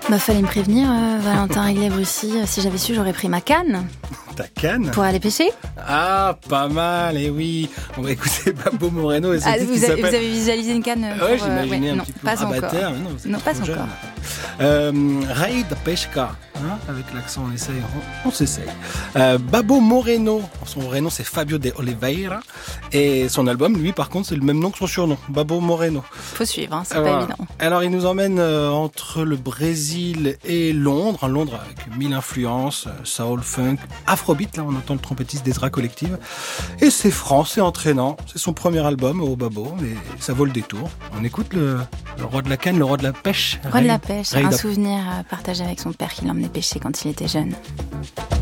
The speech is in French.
Fallait me prévenir, Valentin Réglé-Brussy. Si j'avais su, j'aurais pris ma canne. Ta canne? Pour aller pêcher. Ah, pas mal, et oui. On va écouter Babbo Moreno et Vous avez visualisé une canne pour... Ouais, j'imaginais un petit peu. Pas encore. Non, pas encore. Rei da Pesca, avec l'accent, on s'essaye. Babbo Moreno, son vrai nom c'est Fabio de Oliveira, et son album, lui, par contre, c'est le même nom que son surnom, Babbo Moreno. Faut suivre, c'est pas évident. Alors, il nous emmène entre le Brésil et Londres, Londres avec 1000 influences, soul, funk, afrobeat, là on entend le trompettiste d'Ezra Collective, et c'est franc, c'est entraînant, c'est son premier album au Babbo, mais ça vaut le détour. On écoute le roi de la canne, le roi de la pêche. Roi de la pêche, un souvenir partagé avec son père qui l'emmenait pêcher quand il était jeune.